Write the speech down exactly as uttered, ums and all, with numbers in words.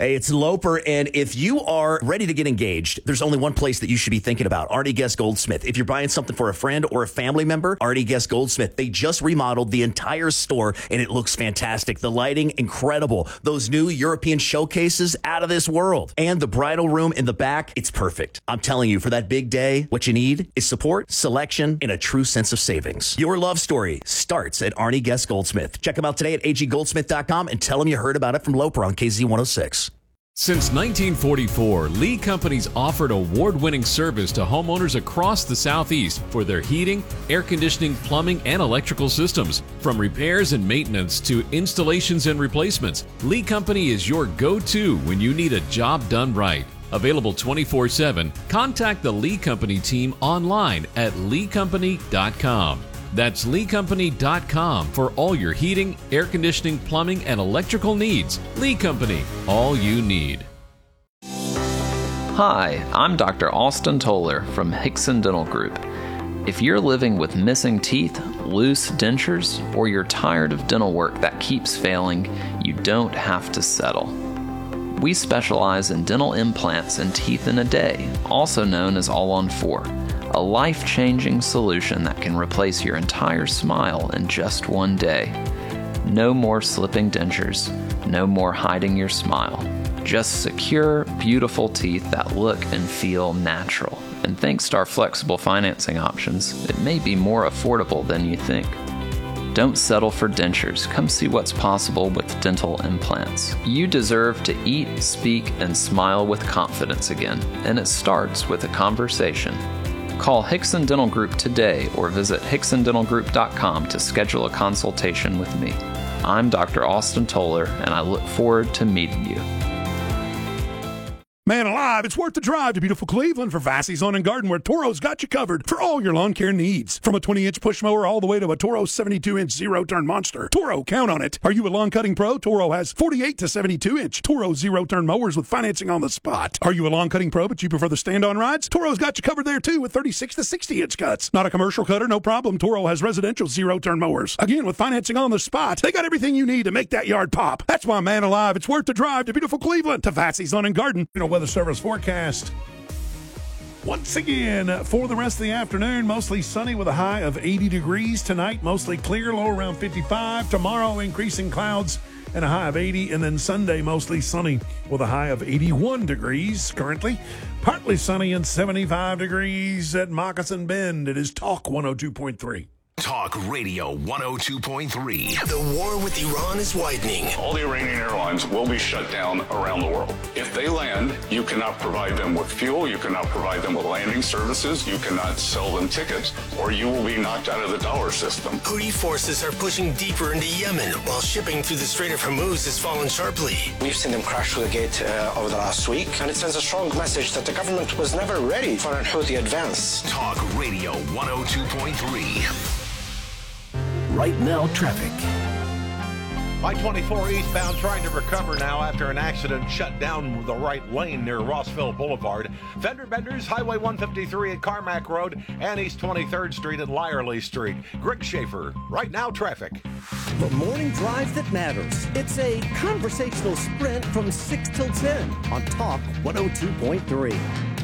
Hey, it's Loper, and if you are ready to get engaged, there's only one place that you should be thinking about, Artie Guest Goldsmith. If you're buying something for a friend or a family member, Artie Guest Goldsmith. They just remodeled the entire store, and it looks fantastic. The lighting, incredible. Those new European showcases, out of this world. And the bridal room in the back, it's perfect. I'm telling you, for that big day, what you need is support, selection, and a true sense of savings. Your love story starts at Artie Guest Goldsmith. Check them out today at a g goldsmith dot com and tell them you heard about it from Loper on K Z one oh six. Since nineteen forty-four, Lee Company's offered award-winning service to homeowners across the Southeast for their heating, air conditioning, plumbing, and electrical systems. From repairs and maintenance to installations and replacements, Lee Company is your go-to when you need a job done right. Available twenty-four seven, contact the Lee Company team online at lee company dot com. That's lee company dot com for all your heating, air conditioning, plumbing, and electrical needs. Lee Company, all you need. Hi, I'm Doctor Austin Toller from Hickson Dental Group. If you're living with missing teeth, loose dentures, or you're tired of dental work that keeps failing, you don't have to settle. We specialize in dental implants and teeth in a day, also known as All on Four. A life-changing solution that can replace your entire smile in just one day. No more slipping dentures, no more hiding your smile. Just secure, beautiful teeth that look and feel natural. And thanks to our flexible financing options, it may be more affordable than you think. Don't settle for dentures. Come see what's possible with dental implants. You deserve to eat, speak, and smile with confidence again, and it starts with a conversation. Call Hickson Dental Group today or visit hickson dental group dot com to schedule a consultation with me. I'm Doctor Austin Toller, and I look forward to meeting you. Man alive, it's worth the drive to beautiful Cleveland for Vassey's Lawn and Garden, where Toro's got you covered for all your lawn care needs. From a twenty-inch push mower all the way to a Toro seventy-two inch zero-turn monster. Toro, count on it. Are you a lawn cutting pro? Toro has forty-eight to seventy-two inch Toro zero-turn mowers with financing on the spot. Are you a lawn cutting pro but you prefer the stand-on rides? Toro's got you covered there too with thirty-six to sixty inch cuts. Not a commercial cutter? No problem. Toro has residential zero-turn mowers. Again, with financing on the spot, they got everything you need to make that yard pop. That's why, man alive, it's worth the drive to beautiful Cleveland to Vassey's Lawn and Garden. You know, Weather Service forecast. Once again, for the rest of the afternoon, mostly sunny with a high of eighty degrees. Tonight, mostly clear, low around fifty-five. Tomorrow, increasing clouds and a high of eighty. And then Sunday, mostly sunny with a high of eighty-one degrees. Currently, partly sunny and seventy-five degrees at Moccasin Bend. It is Talk one oh two point three. Talk Radio one oh two point three. The war with Iran is widening. All the Iranian airlines will be shut down around the world. If they land, you cannot provide them with fuel, you cannot provide them with landing services, you cannot sell them tickets, or you will be knocked out of the dollar system. Houthi forces are pushing deeper into Yemen, while shipping through the Strait of Hormuz has fallen sharply. We've seen them crash through the gate uh, over the last week, and it sends a strong message that the government was never ready for an Houthi advance. Talk Radio one oh two point three. Right now, traffic. I twenty-four eastbound trying to recover now after an accident shut down the right lane near Rossville Boulevard. Fender benders, Highway one fifty-three at Carmack Road and East twenty-third Street and Lyerly Street. Greg Schaefer, right now traffic. The morning drive that matters. It's a conversational sprint from six till ten on Talk one oh two point three.